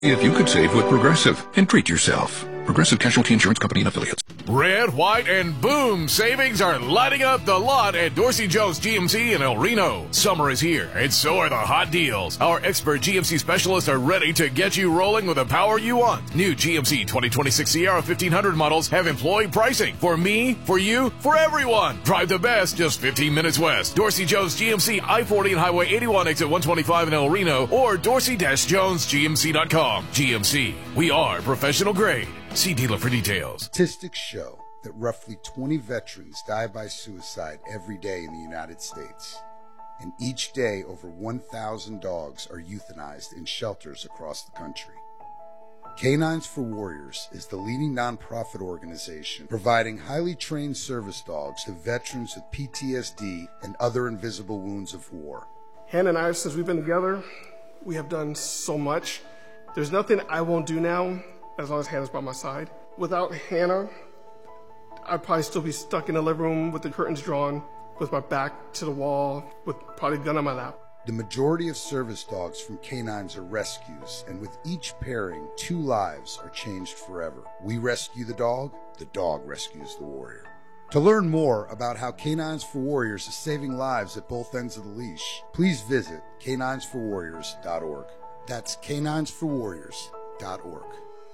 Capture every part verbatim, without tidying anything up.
If you could save with Progressive and treat yourself. Progressive Casualty Insurance Company and Affiliates. Red, white, and boom savings are lighting up the lot at Dorsey Jones G M C in El Reno. Summer is here, and so are the hot deals. Our expert G M C specialists are ready to get you rolling with the power you want. New G M C twenty twenty-six Sierra fifteen hundred models have employee pricing. For me, for you, for everyone. Drive the best just fifteen minutes west. Dorsey Jones G M C, I forty and Highway eighty-one, exit one twenty-five in El Reno, or dorsey dash jones g m c dot com. G M C, we are professional grade. See dealer for details. Statistics show that roughly twenty veterans die by suicide every day in the United States. And each day, over one thousand dogs are euthanized in shelters across the country. Canines for Warriors is the leading nonprofit organization providing highly trained service dogs to veterans with P T S D and other invisible wounds of war. Hannah and I, since we've been together, we have done so much. There's nothing I won't do now as long as Hannah's by my side. Without Hannah, I'd probably still be stuck in the living room with the curtains drawn, with my back to the wall, with probably a gun on my lap. The majority of service dogs from canines are rescues, and with each pairing, two lives are changed forever. We rescue the dog, the dog rescues the warrior. To learn more about how Canines for Warriors is saving lives at both ends of the leash, please visit canines for warriors dot org. That's canines for warriors dot org.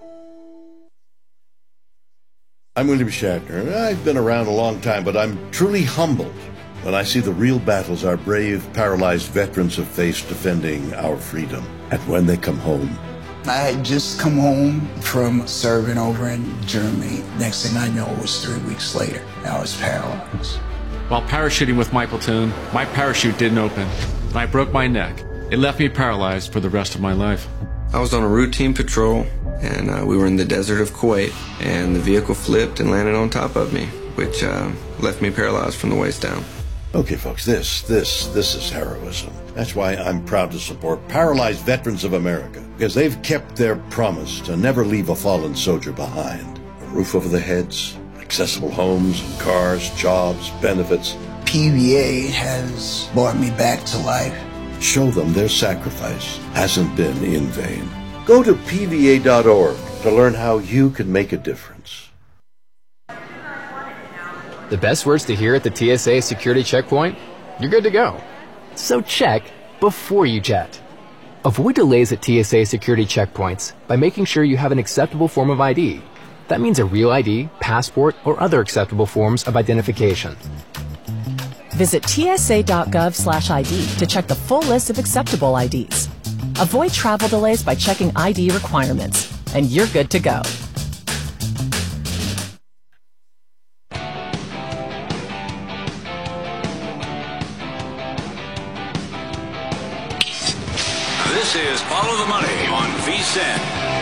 I'm William Shatner. I've been around a long time, but I'm truly humbled when I see the real battles our brave, paralyzed veterans have faced defending our freedom. And when they come home. I had just come home from serving over in Germany. Next thing I know, it was three weeks later. I was paralyzed. While parachuting with my platoon, my parachute didn't open, and I broke my neck. It left me paralyzed for the rest of my life. I was on a routine patrol, and uh, we were in the desert of Kuwait, and the vehicle flipped and landed on top of me, which uh, left me paralyzed from the waist down. Okay, folks, this, this, this is heroism. That's why I'm proud to support Paralyzed Veterans of America, because they've kept their promise to never leave a fallen soldier behind. A roof over their heads, accessible homes, cars, jobs, benefits. P V A has brought me back to life. Show them their sacrifice hasn't been in vain. Go to P V A dot org to learn how you can make a difference. The best words to hear at the T S A security checkpoint? You're good to go. So check before you jet. Avoid delays at T S A security checkpoints by making sure you have an acceptable form of I D. That means a real I D, passport, or other acceptable forms of identification. Visit T S A dot gov slash I D to check the full list of acceptable I Ds. Avoid travel delays by checking I D requirements, and you're good to go. This is Follow the Money on V S I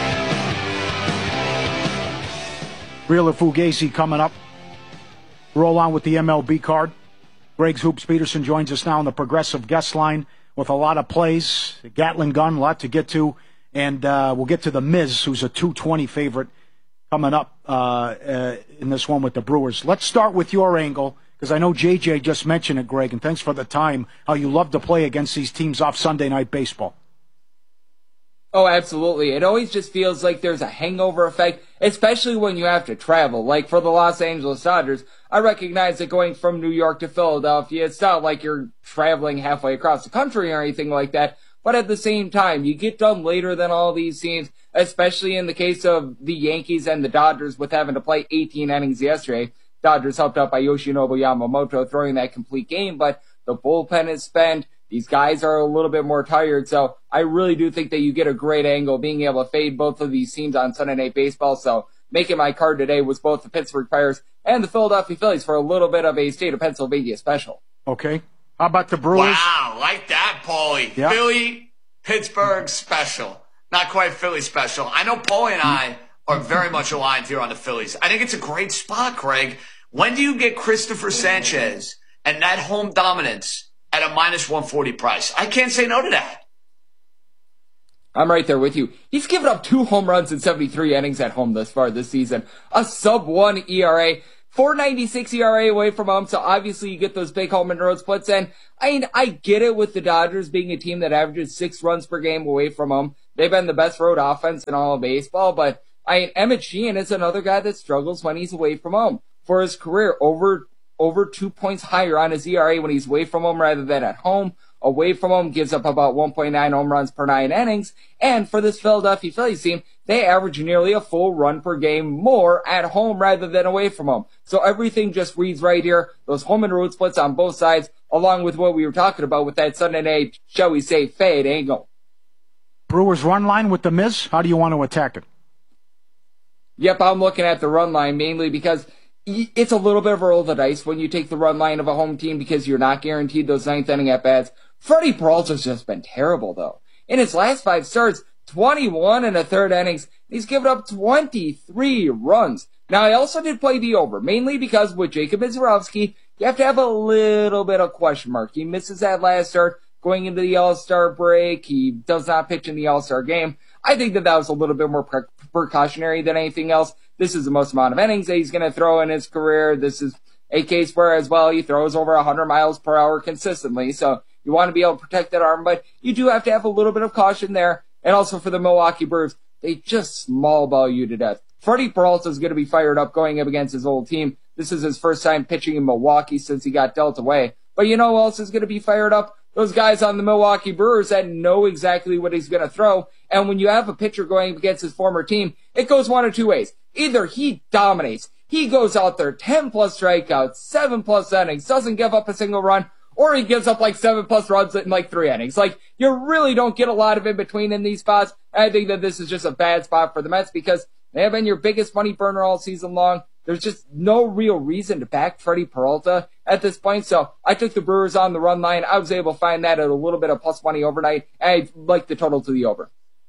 N. Real or Fugazi coming up. Roll on with the M L B card. Greg's Hoops Peterson joins us now on the Progressive guest line with a lot of plays. The Gatling gun, a lot to get to. And uh, we'll get to the Miz, who's a two twenty favorite, coming up uh, uh, in this one with the Brewers. Let's start with your angle, because I know J J just mentioned it, Greg, and thanks for the time, how you love to play against these teams off Sunday Night Baseball. Oh, absolutely. It always just feels like there's a hangover effect, especially when you have to travel. Like for the Los Angeles Dodgers, I recognize that going from New York to Philadelphia, it's not like you're traveling halfway across the country or anything like that. But at the same time, you get done later than all these teams, especially in the case of the Yankees and the Dodgers with having to play eighteen innings yesterday. Dodgers helped out by Yoshinobu Yamamoto throwing that complete game, but the bullpen is spent. These guys are a little bit more tired, so I really do think that you get a great angle being able to fade both of these teams on Sunday Night Baseball. So making my card today was both the Pittsburgh Pirates and the Philadelphia Phillies for a little bit of a state of Pennsylvania special. Okay. How about the Brewers? Wow, like that, Paulie. Yeah. Philly, Pittsburgh special. Not quite Philly special. I know Paulie and I are very much aligned here on the Phillies. I think it's a great spot, Greg. When do you get Christopher Sanchez and that home dominance at a minus one forty price? I can't say no to that. I'm right there with you. He's given up two home runs in seventy-three innings at home thus far this season. A sub one E R A. four ninety-six E R A away from home, so obviously you get those big home and road splits. And I mean, I get it with the Dodgers being a team that averages six runs per game away from home. They've been the best road offense in all of baseball, but I mean, Emmett Sheehan is another guy that struggles when he's away from home. For his career, over over two points higher on his E R A when he's away from home rather than at home. Away from home gives up about one point nine home runs per nine innings. And for this Philadelphia Phillies team, they average nearly a full run per game more at home rather than away from home. So everything just reads right here. Those home and road splits on both sides, along with what we were talking about with that Sunday night, shall we say, fade angle. Brewers run line with the Miz. How do you want to attack it? Yep, I'm looking at the run line mainly because it's a little bit of a roll of the dice when you take the run line of a home team because you're not guaranteed those ninth inning at-bats. Freddie Peralta's just been terrible, though. In his last five starts, twenty-one and a third innings, he's given up twenty-three runs. Now, I also did play the over, mainly because with Jacob Misiorowski, you have to have a little bit of question mark. He misses that last start going into the All-Star break. He does not pitch in the All-Star game. I think that that was a little bit more pre- precautionary than anything else. This is the most amount of innings that he's going to throw in his career. This is a case where, as well, he throws over one hundred miles per hour consistently. So you want to be able to protect that arm, but you do have to have a little bit of caution there. And also for the Milwaukee Brewers, they just small ball you to death. Freddie Peralta is going to be fired up going up against his old team. This is his first time pitching in Milwaukee since he got dealt away. But you know who else is going to be fired up? Those guys on the Milwaukee Brewers that know exactly what he's going to throw. And when you have a pitcher going against his former team, it goes one of two ways. Either he dominates, he goes out there, ten plus strikeouts, seven plus innings, doesn't give up a single run, or he gives up like seven plus runs in like three innings. Like, you really don't get a lot of in between in these spots. I think that this is just a bad spot for the Mets because they have been your biggest money burner all season long. There's just no real reason to back Freddie Peralta at this point. So I took the Brewers on the run line. I was able to find that at a little bit of plus money overnight. And I like the total to the over.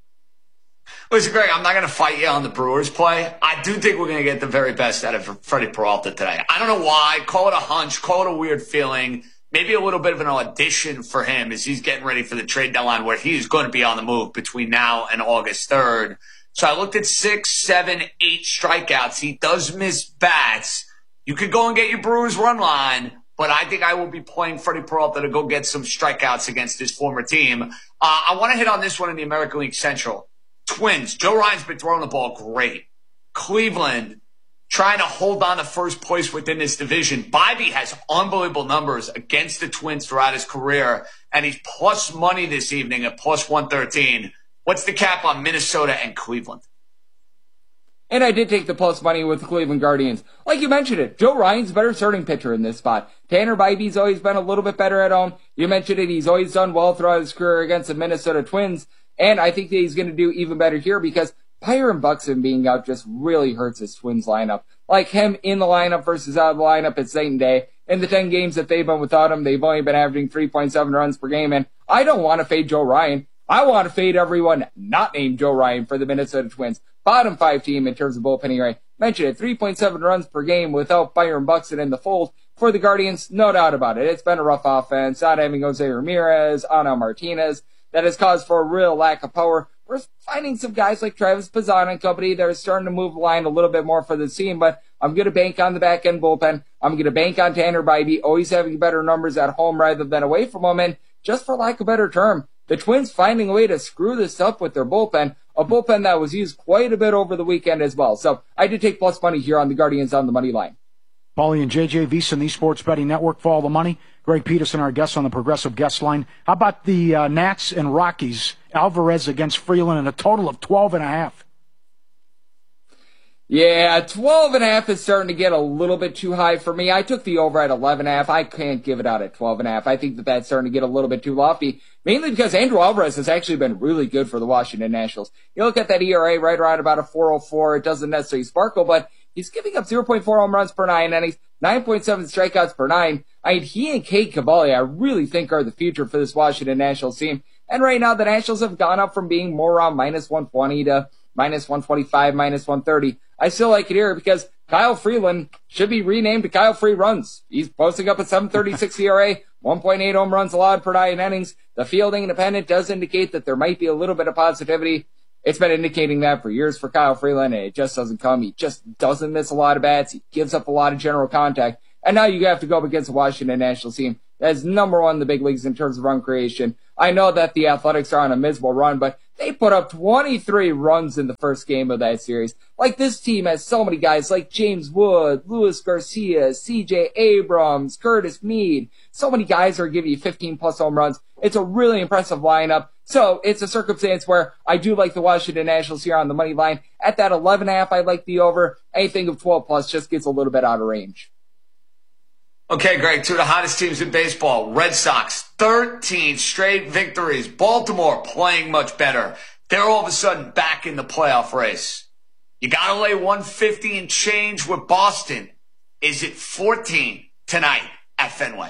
Listen, Greg, I'm not going to fight you on the Brewers play. I do think we're going to get the very best out of Freddie Peralta today. I don't know why. Call it a hunch. Call it a weird feeling. Maybe a little bit of an audition for him as he's getting ready for the trade deadline where he's going to be on the move between now and August third. So I looked at six, seven, eight strikeouts. He does miss bats. You could go and get your Brewers run line, but I think I will be playing Freddie Peralta to go get some strikeouts against his former team. Uh, I want to hit on this one in the American League Central. Twins. Joe Ryan's been throwing the ball great. Cleveland trying to hold on to first place within this division. Bibee has unbelievable numbers against the Twins throughout his career, and he's plus money this evening at plus one thirteen. What's the cap on Minnesota and Cleveland? And I did take the plus money with the Cleveland Guardians. Like you mentioned it, Joe Ryan's a better starting pitcher in this spot. Tanner Bibee's always been a little bit better at home. You mentioned it, he's always done well throughout his career against the Minnesota Twins. And I think that he's going to do even better here because Byron Buxton being out just really hurts his Twins lineup. Like him in the lineup versus out of the lineup, it's night and day. In the ten games that they've been without him, they've only been averaging three point seven runs per game. And I don't want to fade Joe Ryan. I want to fade everyone not named Joe Ryan for the Minnesota Twins. Bottom five team in terms of bullpen E R A. Mentioned it, three point seven runs per game without Byron Buxton in the fold. For the Guardians, no doubt about it. It's been a rough offense, not having Jose Ramirez, Ana Martinez. That has caused for a real lack of power. We're finding some guys like Travis Pazan and company that are starting to move the line a little bit more for the team, but I'm going to bank on the back end bullpen. I'm going to bank on Tanner Bibee, always having better numbers at home rather than away from home. And just for lack of a better term, the Twins finding a way to screw this up with their bullpen, a bullpen that was used quite a bit over the weekend as well. So I did take plus money here on the Guardians on the money line. Paulie and J J VSiN, the Sports Betting Network, Follow the Money. Greg Peterson, our guest on the Progressive Guest Line. How about the uh, Nats and Rockies? Alvarez against Freeland and a total of twelve and a half. Yeah, twelve and a half is starting to get a little bit too high for me. I took the over at eleven and a half. I can't give it out at twelve and a half. I think that that's starting to get a little bit too lofty, mainly because Andrew Alvarez has actually been really good for the Washington Nationals. You look at that E R A right around about a four oh four. It doesn't necessarily sparkle, but he's giving up zero point four home runs per nine innings, nine point seven strikeouts per nine. I mean, he and Cade Cavalli, I really think, are the future for this Washington Nationals team. And right now, the Nationals have gone up from being more around minus one twenty to minus one twenty-five, minus one thirty. I still like it here because Kyle Freeland should be renamed to Kyle Free Runs. He's posting up a seven thirty-six E R A, one point eight home runs allowed per nine innings. The fielding independent does indicate that there might be a little bit of positivity. It's been indicating that for years for Kyle Freeland, and it just doesn't come. He just doesn't miss a lot of bats. He gives up a lot of general contact. And now you have to go up against the Washington Nationals team that is number one in the big leagues in terms of run creation. I know that the Athletics are on a miserable run, but They put up twenty-three runs in the first game of that series. Like, this team has so many guys like James Wood, Luis Garcia, C J Abrams, Curtis Mead. So many guys are giving you fifteen plus home runs. It's a really impressive lineup. So it's a circumstance where I do like the Washington Nationals here on the money line. At that eleven and a half, I like the over. Anything of twelve plus just gets a little bit out of range. Okay, Greg, two of the hottest teams in baseball. Red Sox, thirteen straight victories. Baltimore playing much better. They're all of a sudden back in the playoff race. You got to lay one fifty and change with Boston. Is it fourteen tonight at Fenway?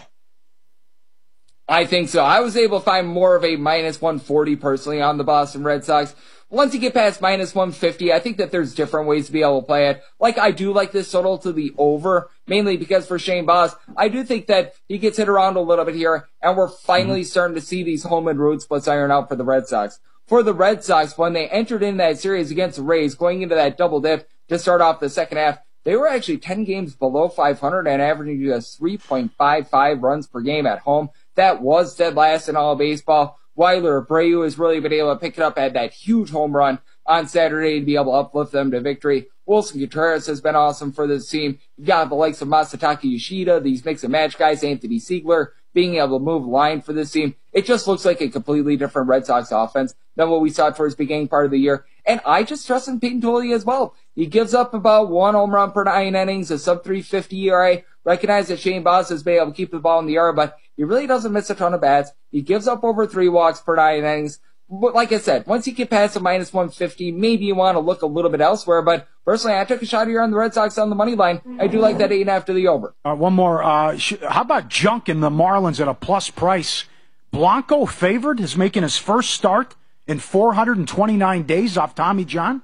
I think so. I was able to find more of a minus one forty personally on the Boston Red Sox. Once you get past minus one fifty, I think that there's different ways to be able to play it. Like, I do like this total to the over, mainly because for Shane Baz, I do think that he gets hit around a little bit here, and we're finally mm-hmm. starting to see these home and road splits iron out for the Red Sox. For the Red Sox, when they entered in that series against the Rays, going into that double dip to start off the second half, they were actually ten games below five hundred and averaging just three point five five runs per game at home. That was dead last in all of baseball. Weiler Abreu has really been able to pick it up, had that huge home run on Saturday to be able to uplift them to victory. Wilson Contreras has been awesome for this team. You've got the likes of Masataka Yoshida, these mix and match guys, Anthony Siegler, being able to move line for this team. It just looks like a completely different Red Sox offense than what we saw towards the beginning part of the year. And I just trust in Peyton Tolley as well. He gives up about one home run per nine innings, a sub three fifty E R A. Recognize that Shane Baz has been able to keep the ball in the yard, but he really doesn't miss a ton of bats. He gives up over three walks per nine innings. But like I said, once you get past the minus one fifty, maybe you want to look a little bit elsewhere. But personally, I took a shot here on the Red Sox on the money line. I do like that eight and a half to the over. Uh, one more. Uh, sh- how about Junk in the Marlins at a plus price? Blanco favored is making his first start in four hundred twenty-nine days off Tommy John.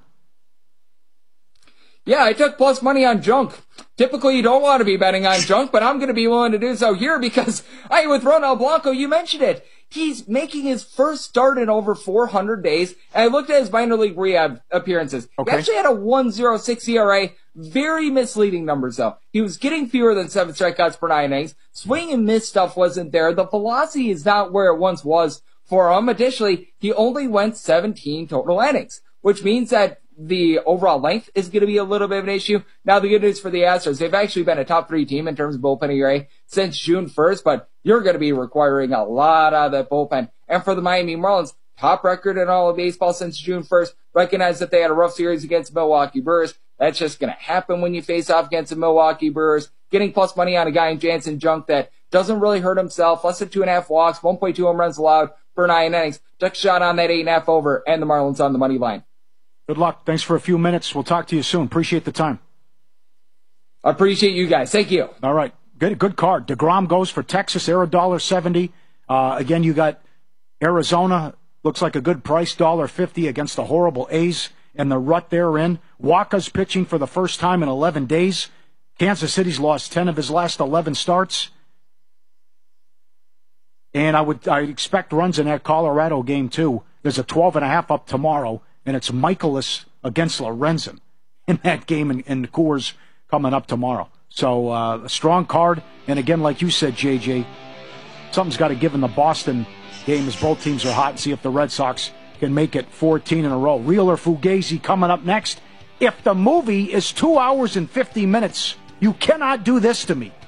Yeah, I took plus money on Junk. Typically, you don't want to be betting on Junk, but I'm going to be willing to do so here because I, with Ronald Blanco, you mentioned it. He's making his first start in over four hundred days. And I looked at his minor league rehab appearances. Okay. He actually had a one point oh six E R A. Very misleading numbers, though. He was getting fewer than seven strikeouts per nine innings. Swing and miss stuff wasn't there. The velocity is not where it once was for him. Additionally, he only went seventeen total innings, which means that the overall length is going to be a little bit of an issue. Now, the good news for the Astros, they've actually been a top three team in terms of bullpen E R A since June first, but you're going to be requiring a lot out of that bullpen. And for the Miami Marlins, top record in all of baseball since June first. Recognize that they had a rough series against the Milwaukee Brewers. That's just going to happen when you face off against the Milwaukee Brewers. Getting plus money on a guy in Jansen Junk that doesn't really hurt himself. Less than two and a half walks, one point two home runs allowed per nine innings. Took a shot on that eight and a half over, and the Marlins on the money line. Good luck. Thanks for a few minutes. We'll talk to you soon. Appreciate the time. I appreciate you guys. Thank you. All right. Good good card. DeGrom goes for Texas, Air one dollar seventy. Uh, again, you got Arizona. Looks like a good price, one dollar fifty against the horrible A's and the rut they're in. Waka's pitching for the first time in eleven days. Kansas City's lost ten of his last eleven starts. And I would I expect runs in that Colorado game, too. There's a twelve and a half up tomorrow. And it's Michaelis against Lorenzen in that game in, in Coors coming up tomorrow. So uh, a strong card. And again, like you said, J J, something's got to give in the Boston game as both teams are hot and see if the Red Sox can make it fourteen in a row. Real or Fugazi coming up next. If the movie is two hours and fifty minutes, you cannot do this to me.